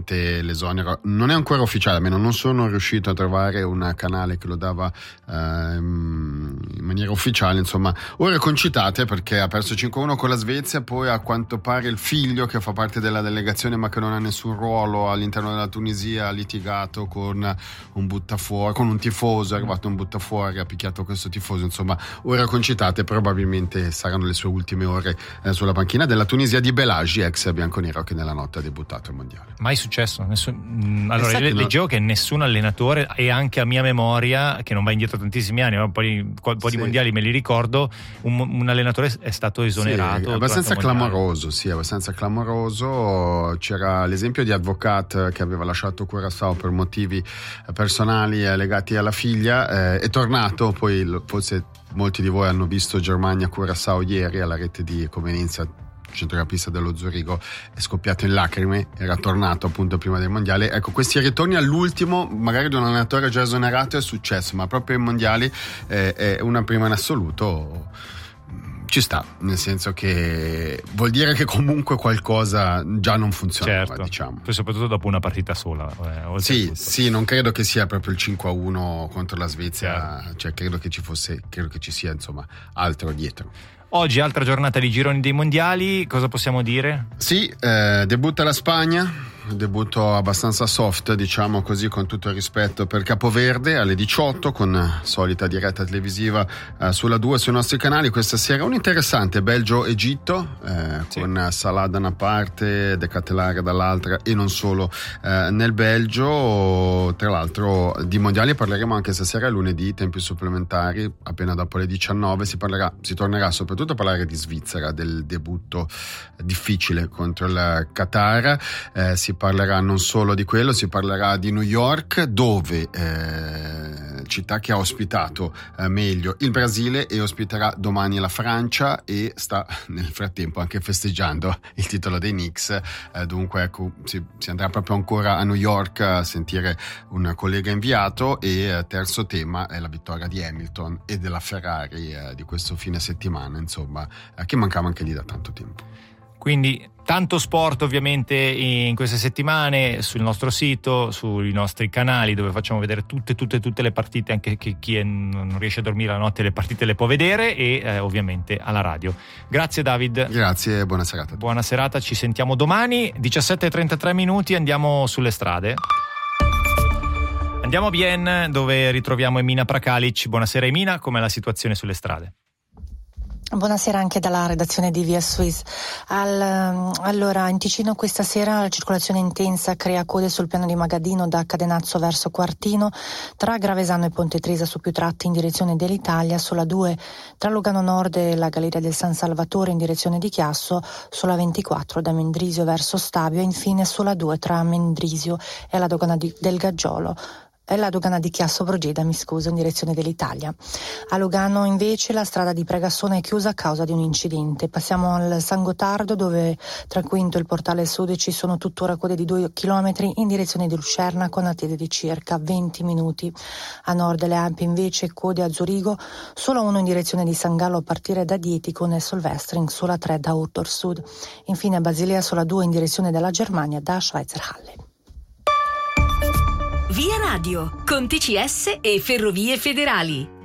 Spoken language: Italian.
probabilmente l'esonero non è ancora ufficiale, almeno non sono riuscito a trovare un canale che lo dava in maniera ufficiale. Insomma, ore concitate perché ha perso 5-1 con la Svezia, poi a quanto pare il figlio, che fa parte della delegazione ma che non ha nessun ruolo all'interno della Tunisia, ha litigato con un buttafuori, con un tifoso, è arrivato un buttafuori, ha picchiato questo tifoso. Insomma, ore concitate, probabilmente saranno le sue ultime ore sulla panchina della Tunisia di Belagi, ex bianconero, che nella notte ha debuttato al mondiale. Mai successo? Allora, leggevo che nessun allenatore, e anche a mia memoria, che non va indietro tantissimi anni, ma un po' di mondiali me li ricordo, un allenatore è stato esonerato. Sì, abbastanza clamoroso, abbastanza clamoroso. C'era l'esempio di Advocat che aveva lasciato Curaçao per motivi personali legati alla figlia, è tornato, poi forse molti di voi hanno visto Germania-Curaçao ieri alla rete di convenienza, centrocampista dello Zurigo, è scoppiato in lacrime, era tornato appunto prima del mondiale. Ecco, questi ritorni all'ultimo magari di un allenatore già esonerato è successo, ma proprio ai mondiali è una prima in assoluto. Ci sta, nel senso che vuol dire che comunque qualcosa già non funziona, certo, diciamo. Poi soprattutto dopo una partita sola. Sì, non credo che sia proprio il 5-1 contro la Svezia, certo. Cioè credo che ci sia insomma altro dietro. Oggi altra giornata di gironi dei mondiali, cosa possiamo dire? Sì, debutta la Spagna, debutto abbastanza soft, diciamo così, con tutto il rispetto per Capoverde, alle 18 con solita diretta televisiva sulla 2 sui nostri canali. Questa sera un interessante Belgio-Egitto, sì, con Salah da una parte, De Ketelaere dall'altra, e non solo nel Belgio. Tra l'altro di mondiali parleremo anche stasera, lunedì, tempi supplementari, appena dopo le 19 si tornerà soprattutto a parlare di Svizzera, del debutto difficile contro il Qatar. Si parlerà non solo di quello, si parlerà di New York, dove città che ha ospitato meglio il Brasile e ospiterà domani la Francia, e sta nel frattempo anche festeggiando il titolo dei Knicks. Dunque ecco, si andrà proprio ancora a New York a sentire un collega inviato. E terzo tema è la vittoria di Hamilton e della Ferrari di questo fine settimana, insomma, che mancava anche lì da tanto tempo. Quindi tanto sport ovviamente in queste settimane sul nostro sito, sui nostri canali, dove facciamo vedere tutte le partite, anche chi non riesce a dormire la notte le partite le può vedere, e ovviamente alla radio. Grazie David. Grazie e buona serata. Buona serata, ci sentiamo domani, 17:33, andiamo sulle strade. Andiamo a Bienne, dove ritroviamo Emina Prakalic. Buonasera Emina, com'è la situazione sulle strade? Buonasera anche dalla redazione di Via Suisse. Allora, in Ticino questa sera la circolazione intensa crea code sul piano di Magadino da Cadenazzo verso Quartino, tra Gravesano e Ponte Tresa su più tratti in direzione dell'Italia, sulla 2 tra Lugano Nord e la Galleria del San Salvatore in direzione di Chiasso, sulla 24 da Mendrisio verso Stabio, e infine sulla 2 tra Mendrisio e la dogana del Gaggiolo. È la dogana di Chiasso Brogeda, in direzione dell'Italia. A Lugano invece la strada di Pregassone è chiusa a causa di un incidente. Passiamo al San Gottardo, dove tra Quinto e il Portale Sud ci sono tuttora code di 2 chilometri in direzione di Lucerna, con attese di circa 20 minuti. A nord delle Alpi invece code a Zurigo, solo uno in direzione di San Gallo a partire da Dietico, nel Solvestring sulla 3 da Urtor Sud. Infine a Basilea sulla 2 in direzione della Germania da Schweizerhalle. Via Radio, con TCS e Ferrovie Federali.